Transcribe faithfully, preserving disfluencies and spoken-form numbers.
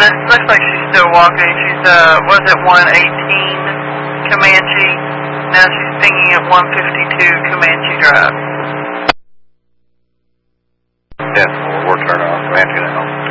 it looks like she's still walking. She's, uh, was at one eighteen Comanche. Now she's pinging at one fifty-two Comanche Drive. Yeah, we're turning on Comanche now.